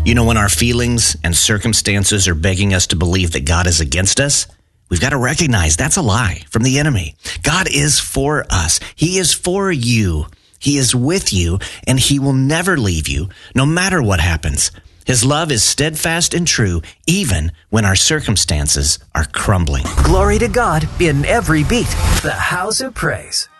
You know, when our feelings and circumstances are begging us to believe that God is against us, we've got to recognize that's a lie from the enemy. God is for us. He is for you. He is with you, and he will never leave you, no matter what happens. His love is steadfast and true, even when our circumstances are crumbling. Glory to God in every beat. The House of Praise.